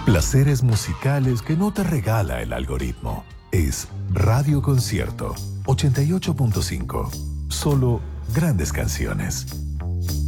Placeres musicales que no te regala el algoritmo. Es Radio Concierto 88.5. Solo grandes canciones.